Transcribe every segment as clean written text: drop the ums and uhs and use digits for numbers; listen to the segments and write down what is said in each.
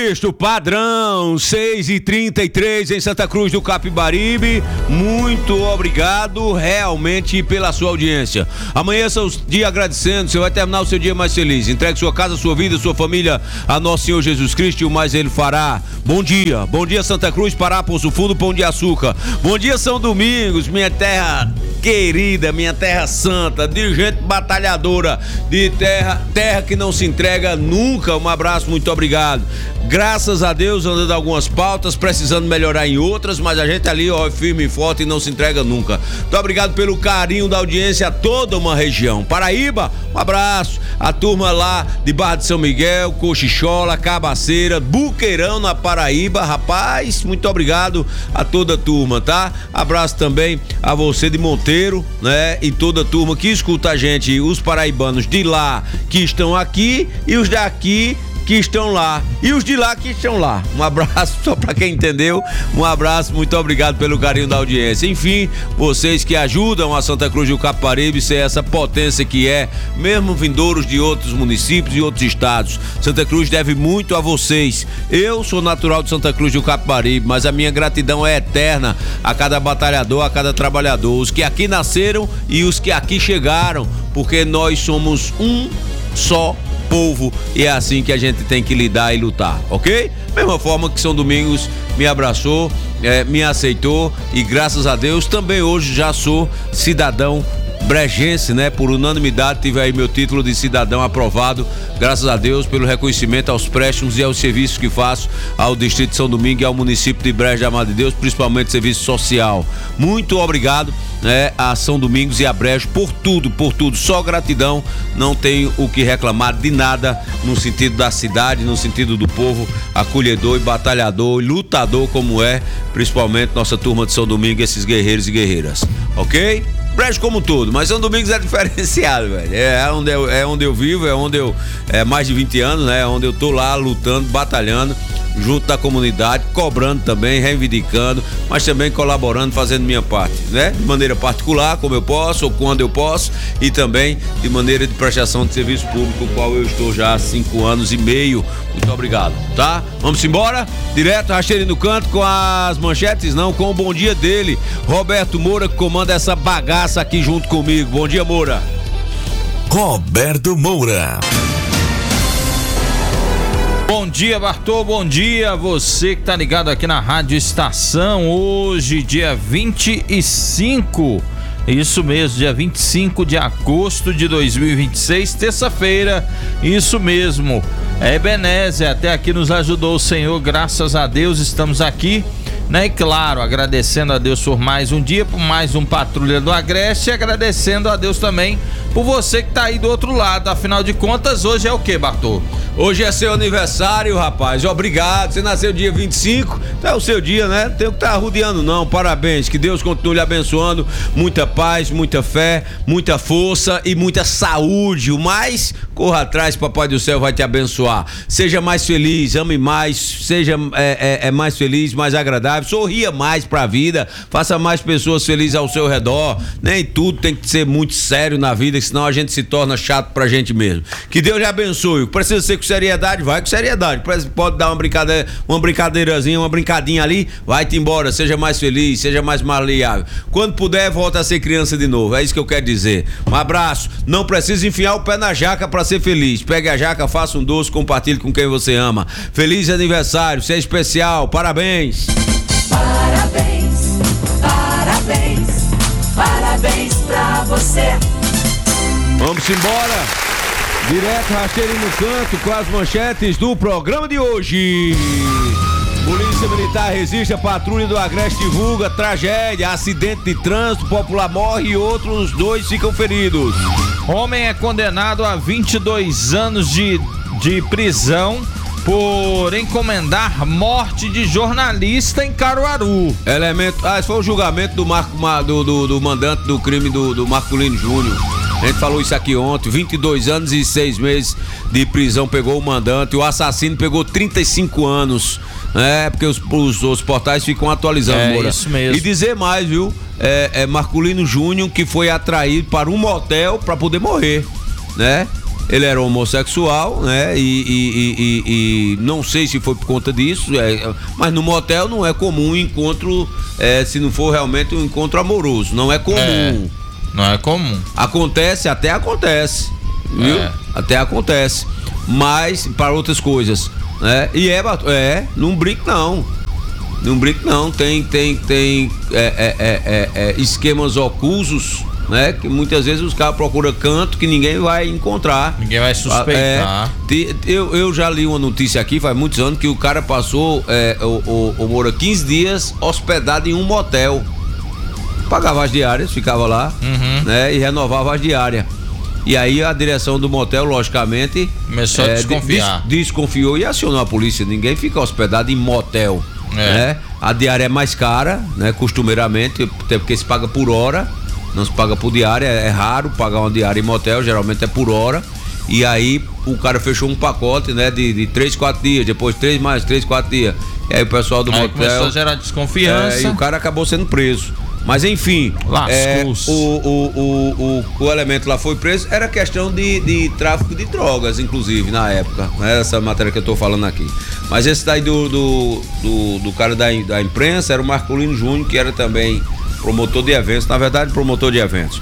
Cristo, padrão, 6h33 em Santa Cruz do Capibaribe. Muito obrigado realmente pela sua audiência. Amanheça o dia agradecendo, você vai terminar o seu dia mais feliz. Entregue sua casa, sua vida, sua família a nosso Senhor Jesus Cristo e o mais Ele fará. Bom dia Santa Cruz, Pará, Poço Fundo, Pão de Açúcar. Bom dia São Domingos, minha terra querida, minha terra santa, de gente batalhadora, de terra que não se entrega nunca. Um abraço, muito obrigado. Graças a Deus, andando algumas pautas, precisando melhorar em outras, mas a gente ali, ó, firme e forte e não se entrega nunca. Muito obrigado pelo carinho da audiência a toda uma região. Paraíba, um abraço. A turma lá de Barra de São Miguel, Cochichola, Cabaceira, Buqueirão na Paraíba, rapaz, muito obrigado a toda a turma, tá? Abraço também a você de Monteiro, né? E toda a turma que escuta a gente, os paraibanos de lá que estão aqui e os daqui que estão lá e os de lá que estão lá. Um abraço só pra quem entendeu, um abraço, muito obrigado pelo carinho da audiência. Enfim, vocês que ajudam a Santa Cruz do Capibaribe ser essa potência que é, mesmo vindouros de outros municípios e outros estados. Santa Cruz deve muito a vocês. Eu sou natural de Santa Cruz do Capibaribe, mas a minha gratidão é eterna a cada batalhador, a cada trabalhador, os que aqui nasceram e os que aqui chegaram, porque nós somos um só povo e é assim que a gente tem que lidar e lutar, ok? Mesma forma que São Domingos me abraçou, me aceitou e graças a Deus também hoje já sou cidadão brejense, né? Por unanimidade tive aí meu título de cidadão aprovado, graças a Deus, pelo reconhecimento aos préstimos e aos serviços que faço ao Distrito de São Domingos e ao município de Brejo da Amada de Deus, principalmente serviço social. Muito obrigado, né, a São Domingos e a Brejo por tudo, só gratidão, não tenho o que reclamar de nada no sentido da cidade, no sentido do povo acolhedor e batalhador e lutador como é, principalmente nossa turma de São Domingos, esses guerreiros e guerreiras, ok? Brejo como todo, mas São Domingos é diferenciado, velho. É onde eu vivo, é onde eu. É mais de 20 anos, né? É onde eu tô lá lutando, batalhando, junto da comunidade, cobrando também, reivindicando, mas também colaborando, fazendo minha parte, né? De maneira particular, como eu posso, ou quando eu posso, e também de maneira de prestação de serviço público, o qual eu estou já há 5 anos e meio. Muito obrigado, tá? Vamos embora? Direto, racheirinho no canto com as manchetes, não, com o bom dia dele, Roberto Moura, que comanda essa bagaça aqui junto comigo. Bom dia, Moura. Roberto Moura. Bom dia, Bartô, bom dia, você que tá ligado aqui na Rádio Estação, hoje dia 25, isso mesmo, dia 25 de agosto de 2026, terça-feira, isso mesmo, Ebenezer, até aqui nos ajudou o Senhor, graças a Deus estamos aqui, né? E claro, agradecendo a Deus por mais um dia, por mais um Patrulha do Agreste, e agradecendo a Deus também por você que tá aí do outro lado, afinal de contas, hoje é o que, Bartô? Hoje é seu aniversário, rapaz, obrigado, você nasceu dia 25, então é o seu dia, né? Não tem o que estar rodeando não, parabéns, que Deus continue lhe abençoando, muita paz, muita fé, muita força e muita saúde, o mais, corra atrás, papai do céu vai te abençoar, seja mais feliz, ame mais, seja mais feliz, mais agradável, sorria mais pra vida, faça mais pessoas felizes ao seu redor, nem tudo tem que ser muito sério na vida, senão a gente se torna chato pra gente mesmo, que Deus lhe abençoe, precisa ser com seriedade, vai com seriedade, pode dar uma brincadeirazinha, uma brincadinha ali, vai-te embora, seja mais feliz, seja mais maleável, quando puder volta a ser criança de novo, é isso que eu quero dizer, um abraço, não precisa enfiar o pé na jaca pra ser feliz, pegue a jaca, faça um doce, compartilhe com quem você ama, feliz aniversário, seja especial, parabéns. Parabéns, parabéns, parabéns pra você. Vamos embora, direto rasteirinho no canto com as manchetes do programa de hoje. Polícia Militar resiste a Patrulha do Agreste, divulga tragédia, acidente de trânsito, popular morre e outros 2 ficam feridos. Homem é condenado a 22 anos de prisão por encomendar morte de jornalista em Caruaru. Esse foi o julgamento do mandante do crime do Marculino Júnior. A gente falou isso aqui ontem, 22 anos e 6 meses de prisão pegou o mandante, o assassino pegou 35 anos, né? Porque os portais ficam atualizando, Moura. Isso mesmo. E dizer mais, viu? Marculino Júnior que foi atraído para um motel para poder morrer, né? Ele era homossexual, né? E não sei se foi por conta disso, mas no motel não é comum um encontro, se não for realmente um encontro amoroso. Não é comum. Não é comum. Acontece, viu? Até acontece. Mas para outras coisas, né? E não brinque não. Não brinque não. Tem esquemas ocultos, né? Que muitas vezes os caras procuram canto que ninguém vai encontrar. Ninguém vai suspeitar. Eu já li uma notícia aqui faz muitos anos que o cara passou o Moura 15 dias hospedado em um motel. Pagava as diárias, ficava lá, né? E renovava as diárias. E aí a direção do motel, logicamente, começou a desconfiar. Desconfiou e acionou a polícia. Ninguém fica hospedado em motel, né? A diária é mais cara, né? Costumeiramente, até porque se paga por hora, não se paga por diária. É raro pagar uma diária em motel, geralmente é por hora. E aí o cara fechou um pacote, né? De 3, 4 dias, depois 3 mais 3, 4 dias. E aí o pessoal do motel começou a gerar desconfiança. E o cara acabou sendo preso. Mas enfim, o elemento lá foi preso. Era questão de tráfico de drogas, inclusive, na época, né? Essa matéria que eu tô falando aqui. Mas esse daí do cara da imprensa era o Marcolino Júnior, que era também promotor de eventos, na verdade promotor de eventos.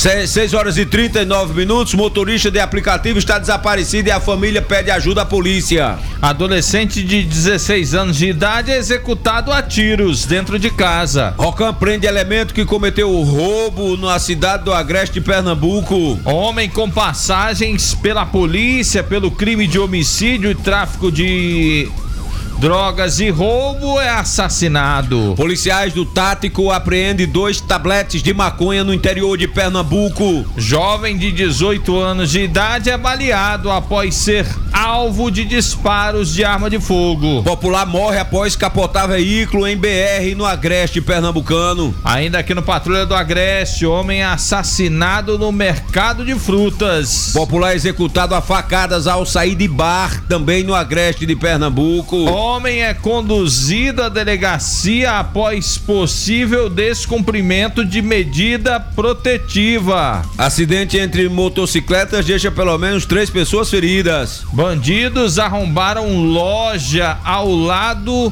6h39, motorista de aplicativo está desaparecido e a família pede ajuda à polícia. Adolescente de 16 anos de idade é executado a tiros dentro de casa. Rocan prende elemento que cometeu o roubo na cidade do Agreste de Pernambuco. Homem com passagens pela polícia pelo crime de homicídio e tráfico de drogas e roubo é assassinado. Policiais do Tático apreendem 2 tabletes de maconha no interior de Pernambuco. Jovem de 18 anos de idade é baleado após ser alvo de disparos de arma de fogo. Popular morre após capotar veículo em BR no Agreste pernambucano. Ainda aqui no Patrulha do Agreste, homem assassinado no mercado de frutas. Popular executado a facadas ao sair de bar, também no Agreste de Pernambuco. Homem é conduzido à delegacia após possível descumprimento de medida protetiva. Acidente entre motocicletas deixa pelo menos 3 pessoas feridas. Bandidos arrombaram loja ao lado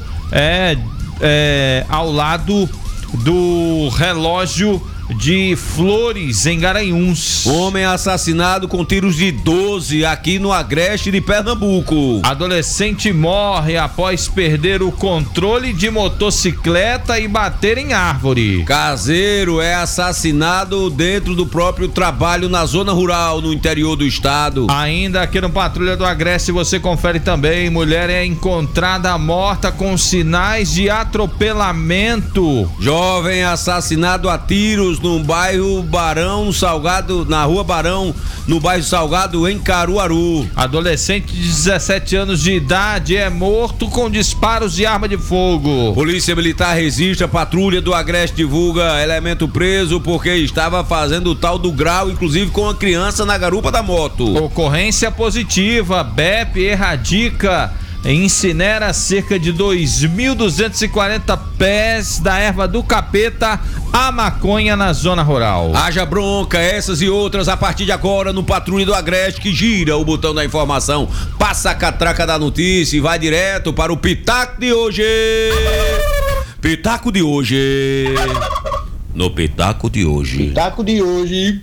do relógio de Flores, em Garanhuns. Homem assassinado com tiros de 12 aqui no Agreste de Pernambuco. Adolescente morre após perder o controle de motocicleta e bater em árvore. Caseiro é assassinado dentro do próprio trabalho na zona rural, no interior do estado. Ainda aqui no Patrulha do Agreste você confere também. Mulher é encontrada morta com sinais de atropelamento. Jovem assassinado a tiros no bairro Barão Salgado, na rua Barão, no bairro Salgado, em Caruaru. Adolescente de 17 anos de idade é morto com disparos de arma de fogo. Polícia Militar resiste, a Patrulha do Agreste divulga elemento preso porque estava fazendo o tal do grau, inclusive com a criança na garupa da moto. Ocorrência positiva, BEP erradica, incinera cerca de 2.240 pés da erva do capeta, a maconha na zona rural. Haja bronca, essas e outras a partir de agora no Patrulha do Agreste, que gira o botão da informação, passa a catraca da notícia e vai direto para o Pitaco de hoje. Pitaco de hoje. No Pitaco de hoje. Pitaco de hoje.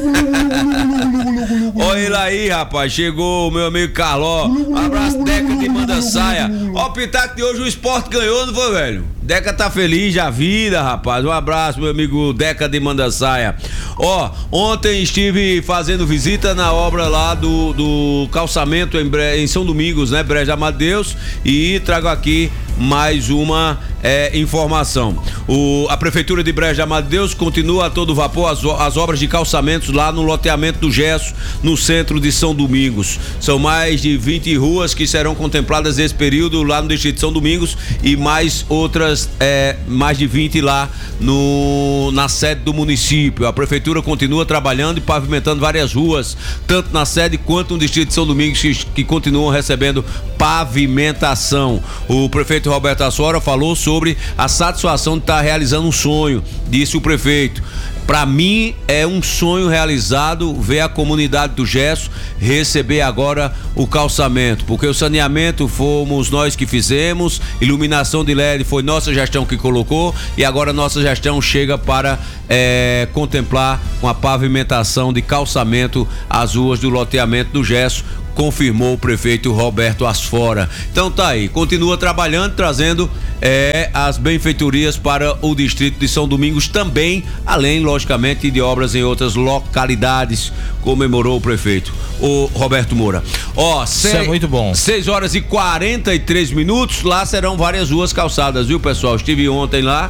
Olha ele aí, rapaz. Chegou o meu amigo Carló. Um abraço, Deca de Manda Saia. Ó, o Pitaco de hoje, o esporte ganhou, não foi, velho? Deca tá feliz da vida, rapaz. Um abraço, meu amigo Deca de Manda Saia. Ó, ontem estive fazendo visita na obra lá do calçamento em São Domingos, né? Brejo da Amadeus. E trago aqui mais uma informação. A Prefeitura de Brejo da Amadeus continua a todo vapor as obras de calçamentos lá no loteamento do Gesso, no centro de São Domingos. São mais de 20 ruas que serão contempladas nesse período lá no distrito de São Domingos e mais outras, mais de 20 lá na sede do município. A Prefeitura continua trabalhando e pavimentando várias ruas, tanto na sede quanto no distrito de São Domingos, que continuam recebendo pavimentação. O prefeito Roberto Assora falou sobre a satisfação de estar realizando um sonho, disse o prefeito. Para mim é um sonho realizado ver a comunidade do Gesso receber agora o calçamento, porque o saneamento fomos nós que fizemos, iluminação de LED foi nossa gestão que colocou e agora nossa gestão chega para contemplar com a pavimentação de calçamento as ruas do loteamento do Gesso, confirmou o prefeito Roberto Asfora. Então tá aí, continua trabalhando, trazendo as benfeitorias para o distrito de São Domingos também, além, logicamente, de obras em outras localidades, comemorou o prefeito, o Roberto Moura. Isso é muito bom. 6 horas e 43 minutos, lá serão várias ruas calçadas, viu, pessoal? Estive ontem lá,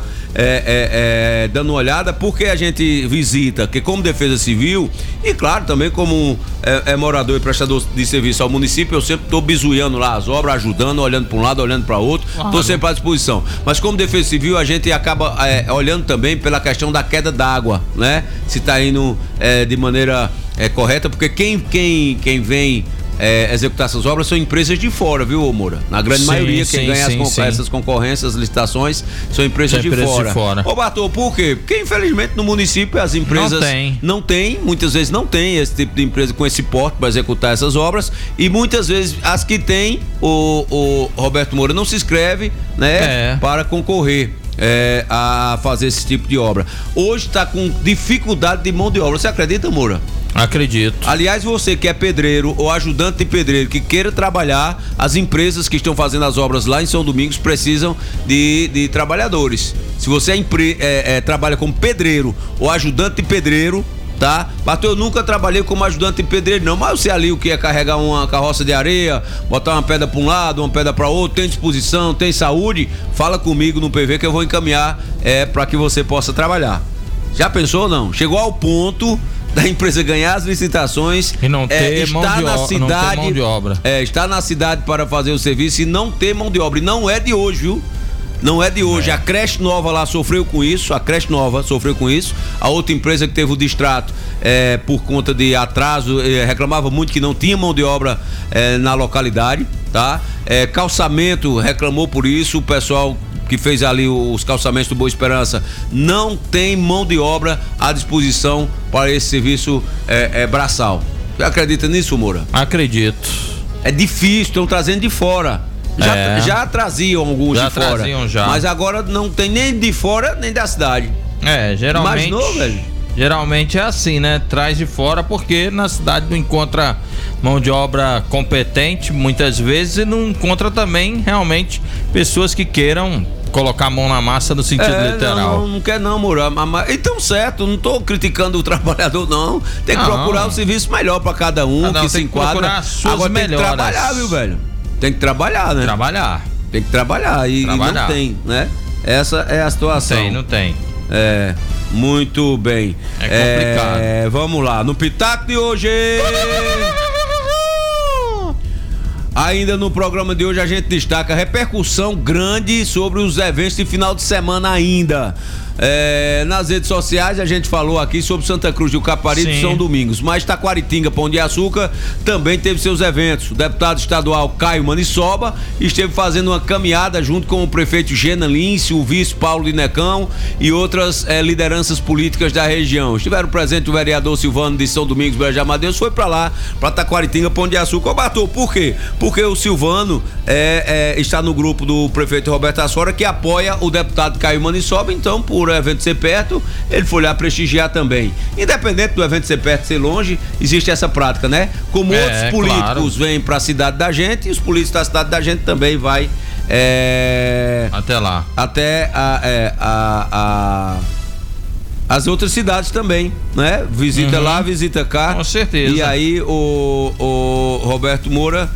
dando uma olhada, porque a gente visita, que como Defesa Civil e claro também como morador e prestador de serviço ao município, eu sempre estou bizuiando lá as obras, ajudando, olhando para um lado, olhando para outro, estou sempre à disposição, mas como Defesa Civil a gente acaba olhando também pela questão da queda d'água, né? Se está indo de maneira correta, porque quem vem executar essas obras são empresas de fora, viu, Moura? Na grande maioria, quem ganha essas concorrências, licitações, são empresas de fora. Ô, Bartô, por quê? Porque infelizmente no município as empresas não tem, muitas vezes não tem esse tipo de empresa com esse porte para executar essas obras, e muitas vezes as que tem, o Roberto Moura não se inscreve, né, para concorrer a fazer esse tipo de obra. Hoje está com dificuldade de mão de obra, você acredita, Moura? Acredito. Aliás, você que é pedreiro ou ajudante de pedreiro que queira trabalhar, as empresas que estão fazendo as obras lá em São Domingos precisam de trabalhadores. Se você trabalha como pedreiro ou ajudante de pedreiro, tá? Mas eu nunca trabalhei como ajudante de pedreiro não, mas você ali o que é carregar uma carroça de areia, botar uma pedra para um lado, uma pedra para outro, tem disposição, tem saúde, fala comigo no PV que eu vou encaminhar para que você possa trabalhar. Já pensou ou não? Chegou ao ponto da empresa ganhar as licitações e não ter mão de obra. Está na cidade para fazer o serviço e não ter mão de obra. E não é de hoje, viu? Não é de hoje. A creche nova lá sofreu com isso. A outra empresa que teve o distrato por conta de atraso, reclamava muito que não tinha mão de obra na localidade, tá? Calçamento reclamou por isso. O pessoal que fez ali os calçamentos do Boa Esperança não tem mão de obra à disposição para esse serviço braçal. Você acredita nisso, Moura? Acredito. É difícil, estão trazendo de fora. Já traziam alguns de fora, mas agora não tem nem de fora nem da cidade. Geralmente. Imaginou, velho? Geralmente é assim, né? Traz de fora porque na cidade não encontra mão de obra competente muitas vezes e não encontra também realmente pessoas que queiram colocar a mão na massa no sentido literal. Não quer não, Moura. Então certo, não tô criticando o trabalhador não. Tem que procurar um serviço melhor para cada um que se enquadra. Agora tem que trabalhar, viu, velho? Tem que trabalhar, né? Tem que trabalhar e não tem, né? Essa é a situação. Não tem. Muito bem. É complicado. Vamos lá, no Pitaco de hoje. Ainda no programa de hoje a gente destaca a repercussão grande sobre os eventos de final de semana ainda. Nas redes sociais a gente falou aqui sobre Santa Cruz do Caparibe e São Domingos, mas Taquaritinga, Pão de Açúcar também teve seus eventos. O deputado estadual Caio Maniçoba esteve fazendo uma caminhada junto com o prefeito Gena Lince, o vice Paulo Linecão e outras lideranças políticas da região. Estiveram presentes o vereador Silvano de São Domingos, Brejo de Amadeus, foi pra lá, pra Taquaritinga, Pão de Açúcar. Ô, Bartô, por quê? Porque o Silvano está no grupo do prefeito Roberto Asfora, que apoia o deputado Caio Maniçoba, então por o evento ser perto, ele foi lá prestigiar também. Independente do evento ser perto, ser longe, existe essa prática, né? Como outros políticos vêm pra cidade da gente, e os políticos da cidade da gente também vai até lá. Até as outras cidades também, né? Visita lá, visita cá. Com certeza. E aí o Roberto Moura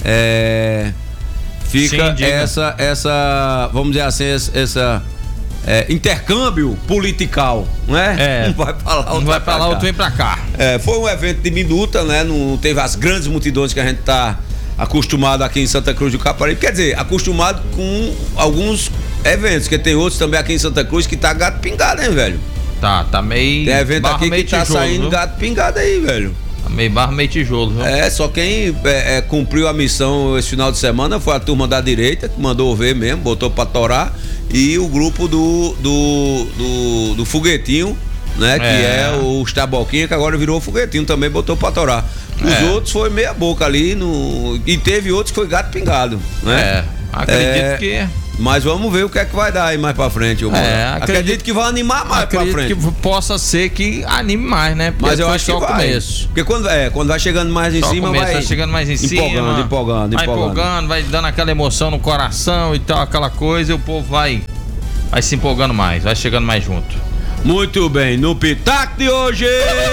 fica essa, vamos dizer assim, essa intercâmbio political, né? Não vai pra lá, outro vem pra cá. Foi um evento de minuta, né? Não teve as grandes multidões que a gente tá acostumado aqui em Santa Cruz do Caparibe. Quer dizer, acostumado com alguns eventos, que tem outros também aqui em Santa Cruz que tá gato pingado, hein, velho? Tá meio. Tem evento aqui que tá saindo gato pingado aí, velho. Tá meio barro, meio tijolo, viu? Só quem cumpriu a missão esse final de semana foi a turma da direita, que mandou ver mesmo, botou pra torar. E o grupo do Foguetinho, né? Que é o Taboquinha, que agora virou foguetinho também, botou pra torar. Os outros foi meia boca ali, e teve outros que foi gato pingado, né? Acredito que... Mas vamos ver o que é que vai dar aí mais pra frente. Acredito que vai animar mais pra frente. Acredito que possa ser que anime mais, né? Porque mas eu acho que vai. Começo. Porque quando vai chegando mais em cima, vai chegando mais em cima, empolgando, vai dando aquela emoção no coração e tal, aquela coisa, e o povo vai se empolgando mais, vai chegando mais junto. Muito bem, no Pitaco de hoje...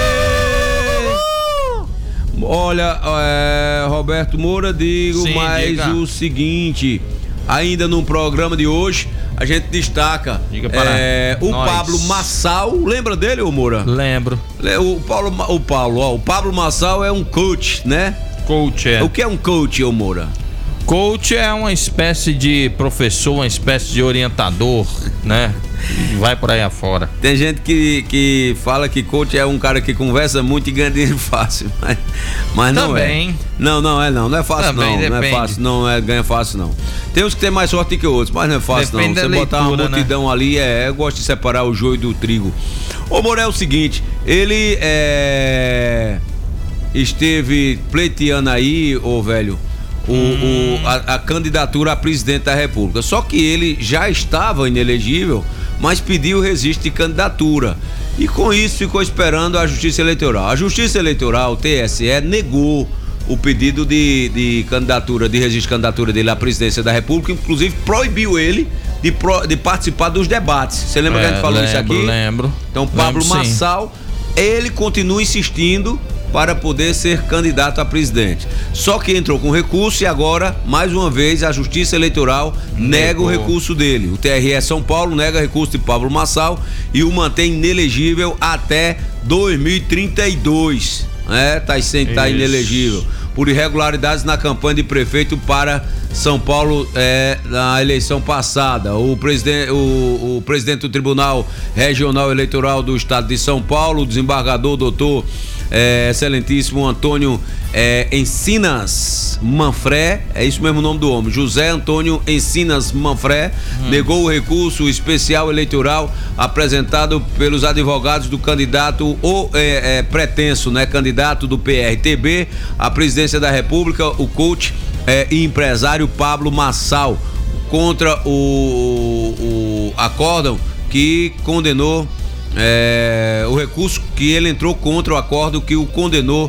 Olha, Roberto Moura, diga. O seguinte... Ainda no programa de hoje, a gente destaca o Pablo Massal. Lembra dele, ô Moura? Lembro. O Pablo Massal é um coach, né? Coach, O que é um coach, ô Moura? Coach é uma espécie de professor, uma espécie de orientador, né? Vai por aí afora. Tem gente que fala que coach é um cara que conversa muito e ganha dinheiro fácil, mas não também. É. Não é fácil também, não é fácil, ganha fácil não. Tem uns que tem mais sorte que outros, mas não é fácil depende não. Você botar uma multidão, né? Ali, eu gosto de separar o joio do trigo. Ô Moura, é o seguinte, ele esteve pleiteando aí, ô velho, a candidatura a presidente da República. Só que ele já estava inelegível, mas pediu registro de candidatura. E com isso ficou esperando a Justiça Eleitoral. A Justiça Eleitoral, o TSE, negou o pedido de candidatura, de registro de candidatura dele à presidência da República, inclusive proibiu ele de participar dos debates. Você lembra que a gente falou isso aqui? Lembro. Então, Pablo Massal, ele continua insistindo para poder ser candidato a presidente. Só que entrou com recurso e agora, mais uma vez, a Justiça Eleitoral nega o recurso dele. O TRE São Paulo nega recurso de Pablo Massal e o mantém inelegível até 2032. Tá inelegível por irregularidades na campanha de prefeito para São Paulo na eleição passada. O presidente do Tribunal Regional Eleitoral do Estado de São Paulo, o desembargador doutor excelentíssimo Antônio Encinas Manfré, é isso mesmo o nome do homem, José Antônio Encinas Manfré, negou o recurso especial eleitoral apresentado pelos advogados do candidato pretenso, né, candidato do PRTB à presidência da República, o coach e empresário Pablo Massal, contra o acórdão que condenou o recurso que ele entrou contra o acordo que o condenou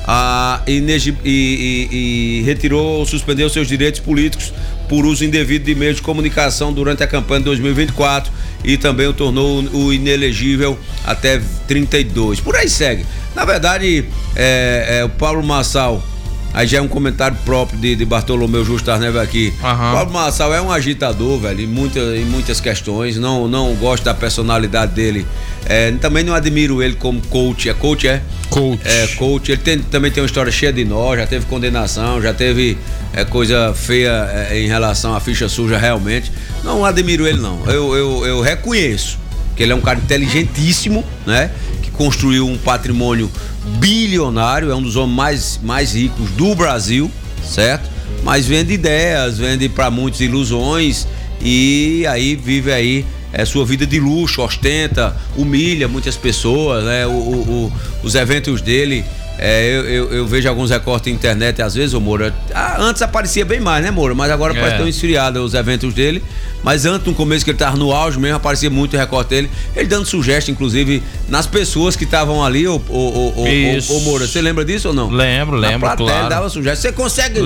e retirou ou suspendeu seus direitos políticos por uso indevido de meios de comunicação durante a campanha de 2024 e também o tornou o inelegível até 32. Por aí segue. Na verdade, o Pablo Massal, aí já é um comentário próprio de Bartolomeu Justo Neves aqui. Pablo Massal é um agitador, velho, em muitas questões. Não gosto da personalidade dele. Também não admiro ele como coach. Coach. Ele também tem uma história cheia de nó, já teve condenação, já teve coisa feia em relação à ficha suja, realmente. Não admiro ele, não. Eu reconheço que ele é um cara inteligentíssimo, né? Que construiu um patrimônio bilionário, é um dos homens mais ricos do Brasil, certo? Mas vende ideias, vende para muitos ilusões e aí vive aí sua vida de luxo, ostenta, humilha muitas pessoas, né? Os eventos dele, eu vejo alguns recortes na internet às vezes, ô Moura, antes aparecia bem mais, né, Moura? Mas agora parece tão esfriado os eventos dele. Mas antes, no começo, que ele tava no auge mesmo, aparecia muito o recorte dele, ele dando sugestão, inclusive, nas pessoas que estavam ali, ô Moura, você lembra disso ou não? Lembro, claro. Ele dava sugestão. Você consegue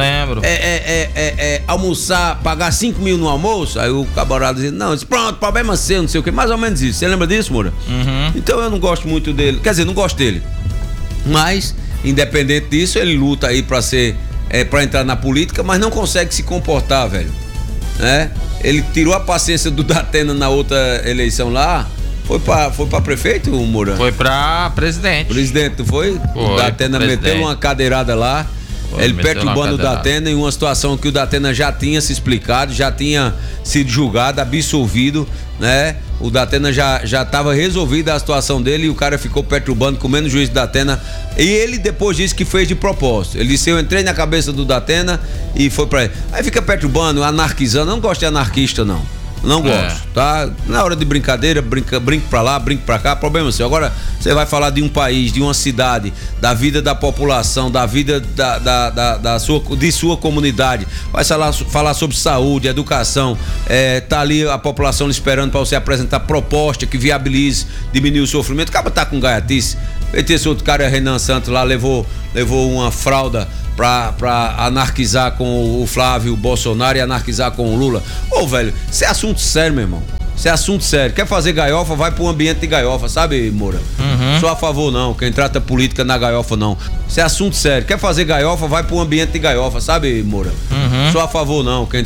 almoçar, pagar 5 mil no almoço? Aí o camarada dizia, não, pronto, problema seu, não sei o que, mais ou menos isso. Você lembra disso, Moura? Então eu não gosto muito dele, quer dizer, não gosto dele. Mas, independente disso, ele luta aí pra entrar na política, mas não consegue se comportar, velho, né? Ele tirou a paciência do Datena na outra eleição lá. Foi pra prefeito, Moura? Foi pra presidente. Presidente, não foi? O Datena meteu uma cadeirada lá. Ele perturbando o Datena em uma situação que o Datena já tinha se explicado, já tinha sido julgado, absolvido, né? O Datena já estava resolvida a situação dele e o cara ficou perturbando, comendo o juiz do Datena. E ele depois disse que fez de propósito. Ele disse, eu entrei na cabeça do Datena e foi pra ele. Aí fica perturbando, anarquizando. Eu não gosto de anarquista, não. Não gosto, tá? Na hora de brincadeira, brinco pra lá, brinco pra cá, problema seu. Agora, você vai falar de um país, de uma cidade, da vida da população, da vida de sua comunidade, vai falar sobre saúde, educação, tá ali a população esperando pra você apresentar proposta que viabilize, diminuir o sofrimento. Acaba tá com gaiatice. Esse outro cara, Renan Santos, lá levou uma fralda pra anarquizar com o Flávio Bolsonaro e anarquizar com o Lula. Ô, velho, isso é assunto sério, meu irmão. Isso é assunto sério. Quer fazer galhofa, vai pro ambiente de galhofa, sabe, Moura? Sou a favor, não. Quem trata política na galhofa, não. Isso é assunto sério. Quer fazer galhofa, vai pro ambiente de galhofa, sabe, Moura? Sou a favor, não. Quem